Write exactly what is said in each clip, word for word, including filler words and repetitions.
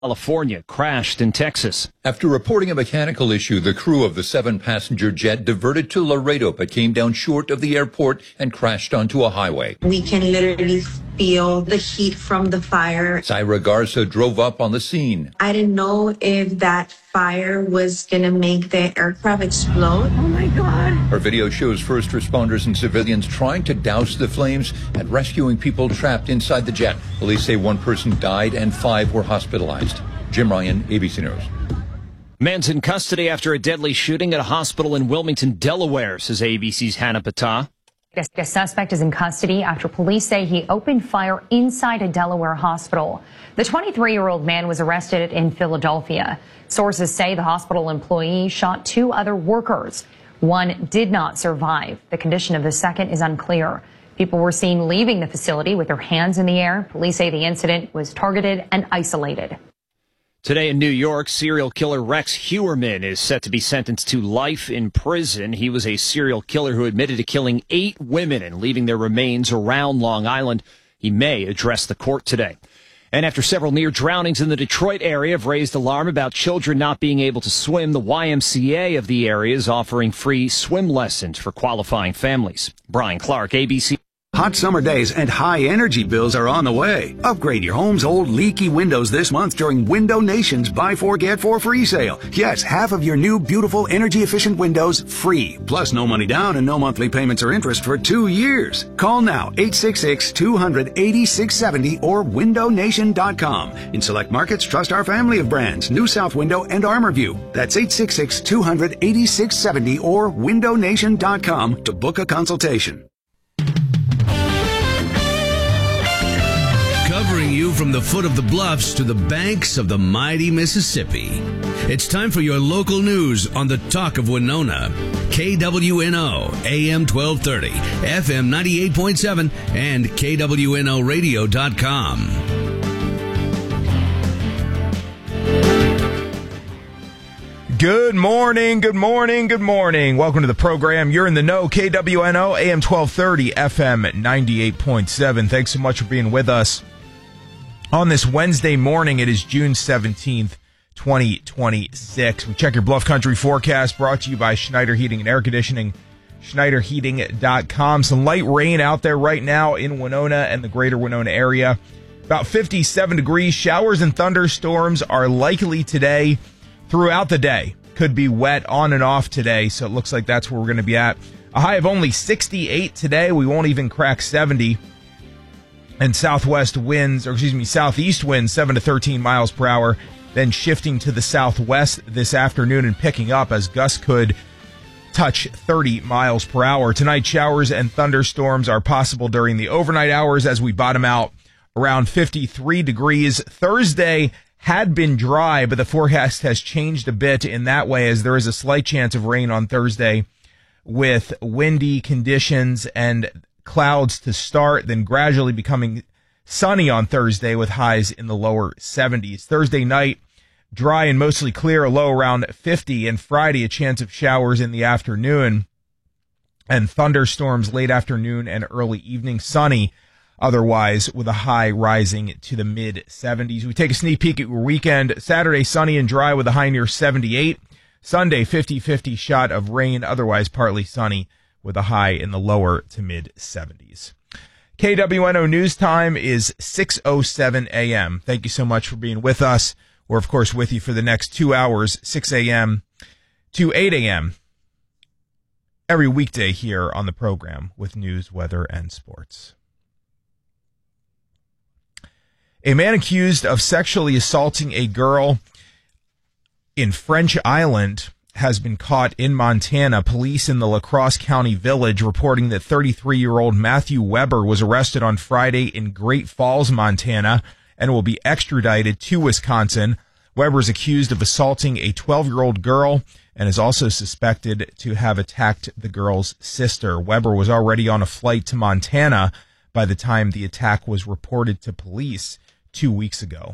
California crashed in Texas. After reporting a mechanical issue, the crew of the seven-passenger jet diverted to Laredo but came down short of the airport and crashed onto a highway. We can literally feel the heat from the fire. Zaira Garza drove up on the scene. I didn't know if that fire was going to make the aircraft explode. Oh, my God. Her video shows first responders and civilians trying to douse the flames and rescuing people trapped inside the jet. Police say one person died and five were hospitalized. Jim Ryan, A B C News. Man's in custody after a deadly shooting at a hospital in Wilmington, Delaware, says A B C's Hannah Patah. The suspect is in custody after police say he opened fire inside a Delaware hospital. The twenty-three-year-old man was arrested in Philadelphia. Sources say the hospital employee shot two other workers. One did not survive. The condition of the second is unclear. People were seen leaving the facility with their hands in the air. Police say the incident was targeted and isolated. Today in New York, serial killer Rex Heuermann is set to be sentenced to life in prison. He was a serial killer who admitted to killing eight women and leaving their remains around Long Island. He may address the court today. And after several near drownings in the Detroit area have raised alarm about children not being able to swim, the Y M C A of the area is offering free swim lessons for qualifying families. Brian Clark, A B C. Hot summer days and high energy bills are on the way. Upgrade your home's old leaky windows this month during Window Nation's Buy Four Get Four free sale. Yes, half of your new beautiful energy efficient windows free. Plus no money down and no monthly payments or interest for two years. Call now eight six six, two hundred, eighty-six seventy or window nation dot com. In select markets, trust our family of brands, New South Window and ArmorView. That's eight six six, two hundred, eighty-six seventy or window nation dot com to book a consultation. Covering you from the foot of the bluffs to the banks of the mighty Mississippi. It's time for your local news on the Talk of Winona. K W N O, A M twelve thirty, F M ninety-eight point seven, and K W N O radio dot com. Good morning, good morning, good morning. Welcome to the program. You're in the know, K W N O, A M twelve thirty, F M ninety-eight point seven. Thanks so much for being with us. On this Wednesday morning, it is June seventeenth, twenty twenty-six. We check your Bluff Country forecast brought to you by Schneider Heating and Air Conditioning, Schneider Heating dot com. Some light rain out there right now in Winona and the greater Winona area. About fifty-seven degrees. Showers and thunderstorms are likely today throughout the day. Could be wet on and off today, so it looks like that's where we're going to be at. A high of only sixty-eight today. We won't even crack seventy. And southwest winds, or excuse me, southeast winds, seven to thirteen miles per hour, then shifting to the southwest this afternoon and picking up as gusts could touch thirty miles per hour. Tonight, showers and thunderstorms are possible during the overnight hours as we bottom out around fifty-three degrees. Thursday had been dry, but the forecast has changed a bit in that way as there is a slight chance of rain on Thursday with windy conditions and clouds to start, then gradually becoming sunny on Thursday with highs in the lower seventies. Thursday night, dry and mostly clear, a low around fifty, and Friday, a chance of showers in the afternoon and thunderstorms late afternoon and early evening, sunny otherwise with a high rising to the mid seventies. We take a sneak peek at your weekend. Saturday, sunny and dry with a high near seventy-eight. Sunday, fifty-fifty shot of rain, otherwise partly sunny with a high in the lower to mid seventies. K W N O News Time is six oh seven a.m. Thank you so much for being with us. We're, of course, with you for the next two hours, six a.m. to eight a.m. every weekday here on the program with news, weather, and sports. A man accused of sexually assaulting a girl in French Island has been caught in Montana. Police in the La Crosse County Village reporting that thirty-three-year-old Matthew Weber was arrested on Friday in Great Falls, Montana, and will be extradited to Wisconsin. Weber is accused of assaulting a twelve-year-old girl and is also suspected to have attacked the girl's sister. Weber was already on a flight to Montana by the time the attack was reported to police two weeks ago.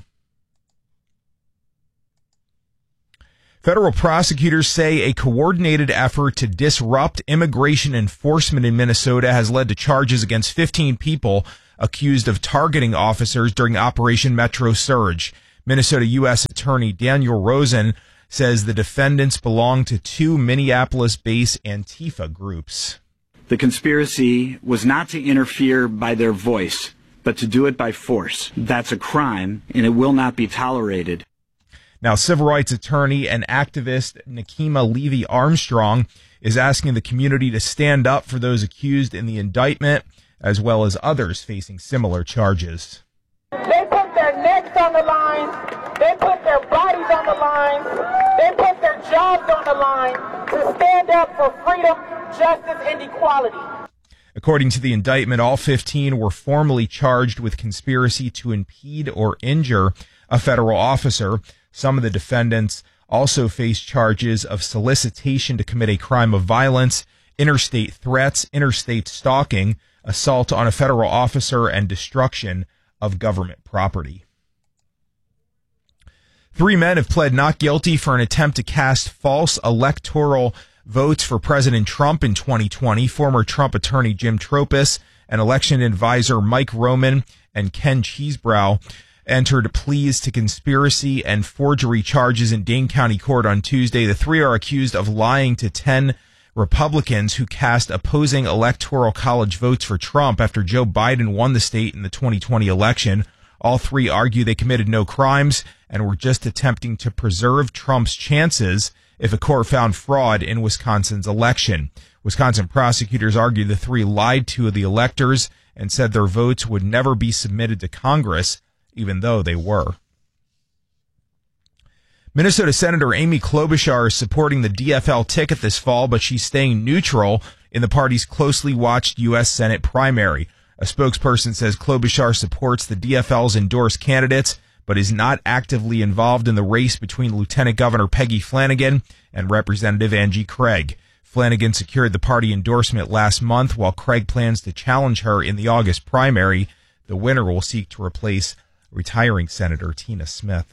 Federal prosecutors say a coordinated effort to disrupt immigration enforcement in Minnesota has led to charges against fifteen people accused of targeting officers during Operation Metro Surge. Minnesota U S Attorney Daniel Rosen says the defendants belong to two Minneapolis-based Antifa groups. The conspiracy was not to interfere by their voice, but to do it by force. That's a crime, and it will not be tolerated. Now, civil rights attorney and activist Nakima Levy Armstrong is asking the community to stand up for those accused in the indictment, as well as others facing similar charges. They put their necks on the line. They put their bodies on the line. They put their jobs on the line to stand up for freedom, justice, and equality. According to the indictment, all fifteen were formally charged with conspiracy to impede or injure a federal officer. Some of the defendants also face charges of solicitation to commit a crime of violence, interstate threats, interstate stalking, assault on a federal officer, and destruction of government property. Three men have pled not guilty for an attempt to cast false electoral votes for President Trump in twenty twenty. Former Trump attorney Jim Tropis and election advisor Mike Roman and Ken Cheesebrow entered pleas to conspiracy and forgery charges in Dane County Court on Tuesday. The three are accused of lying to ten Republicans who cast opposing electoral college votes for Trump after Joe Biden won the state in the twenty twenty election. All three argue they committed no crimes and were just attempting to preserve Trump's chances if a court found fraud in Wisconsin's election. Wisconsin prosecutors argue the three lied to the electors and said their votes would never be submitted to Congress, even though they were. Minnesota Senator Amy Klobuchar is supporting the D F L ticket this fall, but she's staying neutral in the party's closely watched U S Senate primary. A spokesperson says Klobuchar supports the D F L's endorsed candidates, but is not actively involved in the race between Lieutenant Governor Peggy Flanagan and Representative Angie Craig. Flanagan secured the party endorsement last month, while Craig plans to challenge her in the August primary. The winner will seek to replace retiring Senator Tina Smith.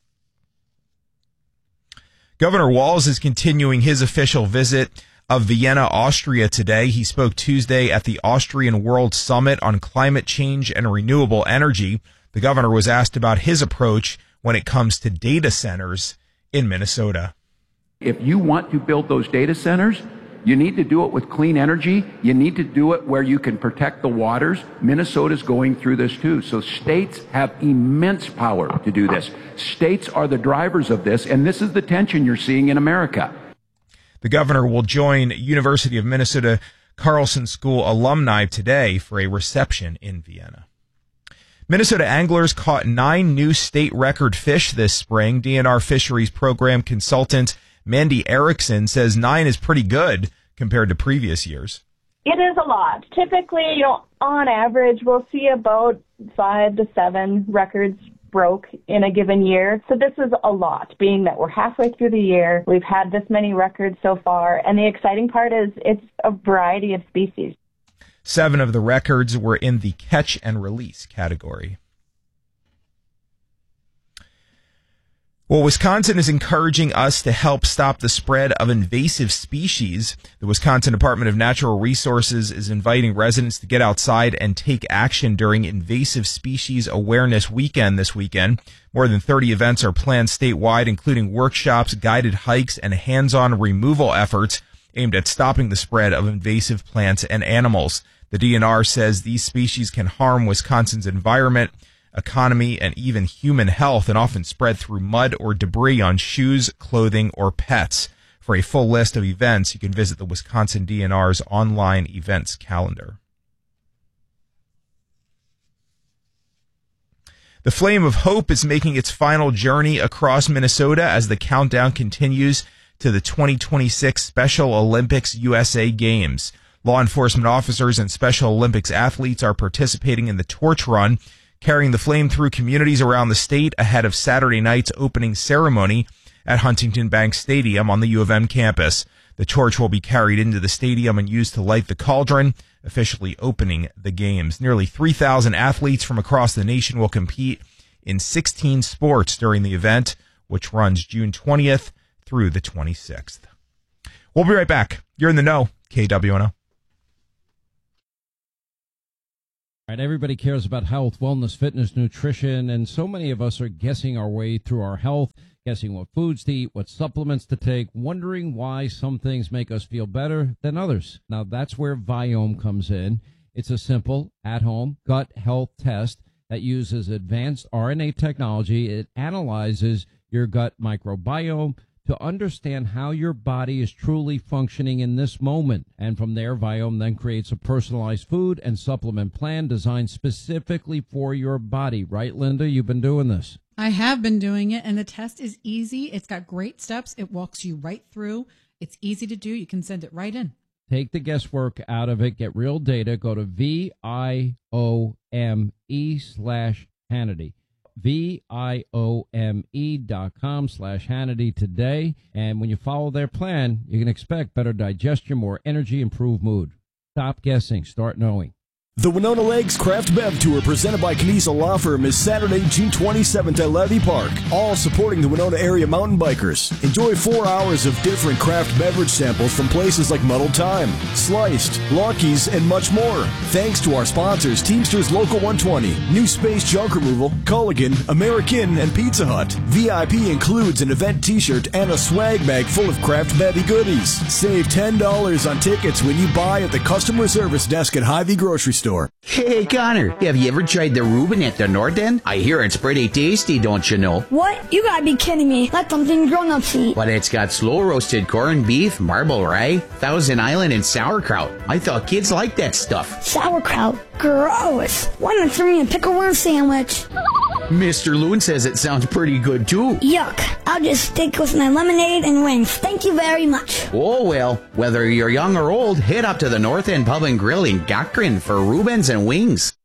Governor Walz is continuing his official visit of Vienna, Austria today. He spoke Tuesday at the Austrian World Summit on climate change and renewable energy. The governor was asked about his approach when it comes to data centers in Minnesota. If you want to build those data centers, you need to do it with clean energy. You need to do it where you can protect the waters. Minnesota's going through this too. So states have immense power to do this. States are the drivers of this, and this is the tension you're seeing in America. The governor will join University of Minnesota Carlson School alumni today for a reception in Vienna. Minnesota anglers caught nine new state record fish this spring. D N R Fisheries Program consultant Mandy Erickson says nine is pretty good compared to previous years. It is a lot. Typically, you know, on average, we'll see about five to seven records broke in a given year. So this is a lot, being that we're halfway through the year. We've had this many records so far. And the exciting part is it's a variety of species. Seven of the records were in the catch and release category. Well, Wisconsin is encouraging us to help stop the spread of invasive species. The Wisconsin Department of Natural Resources is inviting residents to get outside and take action during Invasive Species Awareness Weekend this weekend. More than thirty events are planned statewide, including workshops, guided hikes, and hands-on removal efforts aimed at stopping the spread of invasive plants and animals. The D N R says these species can harm Wisconsin's environment, economy, and even human health, and often spread through mud or debris on shoes, clothing, or pets. For a full list of events, you can visit the Wisconsin D N R's online events calendar. The Flame of Hope is making its final journey across Minnesota as the countdown continues to the twenty twenty-six Special Olympics U S A Games. Law enforcement officers and Special Olympics athletes are participating in the torch run, carrying the flame through communities around the state ahead of Saturday night's opening ceremony at Huntington Bank Stadium on the U of M campus. The torch will be carried into the stadium and used to light the cauldron, officially opening the games. Nearly three thousand athletes from across the nation will compete in sixteen sports during the event, which runs June twentieth through the twenty-sixth. We'll be right back. You're in the know, K W N O. Right, everybody cares about health, wellness, fitness, nutrition, and so many of us are guessing our way through our health, guessing what foods to eat, what supplements to take, wondering why some things make us feel better than others. Now, that's where Viome comes in. It's a simple, at-home gut health test that uses advanced R N A technology. It analyzes your gut microbiome to understand how your body is truly functioning in this moment. And from there, Viome then creates a personalized food and supplement plan designed specifically for your body. Right, Linda? You've been doing this. I have been doing it, and the test is easy. It's got great steps. It walks you right through. It's easy to do. You can send it right in. Take the guesswork out of it. Get real data. Go to V I O M E slash Hannity. V I O M E dot com slash Hannity today. And when you follow their plan, you can expect better digestion, more energy, improved mood. Stop guessing. Start knowing. The Winona Lakes Craft Bev Tour presented by Kniesel Law Firm is Saturday, June twenty-seventh at Levy Park, all supporting the Winona area mountain bikers. Enjoy four hours of different craft beverage samples from places like Muddled Time, Sliced, Lucky's, and much more. Thanks to our sponsors, Teamsters Local one twenty, New Space Junk Removal, Culligan, American, and Pizza Hut. V I P includes an event t-shirt and a swag bag full of craft bevy goodies. Save ten dollars on tickets when you buy at the customer service desk at Hy-Vee Grocery Store. Hey, Connor, have you ever tried the Reuben at the North End? I hear it's pretty tasty, don't you know? What? You gotta be kidding me. That's something grown-ups eat. But it's got slow-roasted corned beef, marble rye, Thousand Island, and sauerkraut. I thought kids liked that stuff. Sauerkraut? Gross. Why not throw me a pickle worm sandwich? Mister Loon says it sounds pretty good, too. Yuck. I'll just stick with my lemonade and wings. Thank you very much. Oh, well, whether you're young or old, head up to the North End Pub and Grill in Gachran for Reubens and wings.